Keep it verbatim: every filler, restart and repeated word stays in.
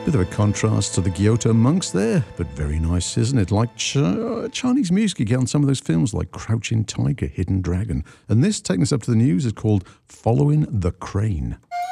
Bit of a contrast to the Kyoto monks there, but very nice, isn't it? Like Ch- Chinese music you get on some of those films like Crouching Tiger, Hidden Dragon. And this, taking us up to the news, is called Following the Crane.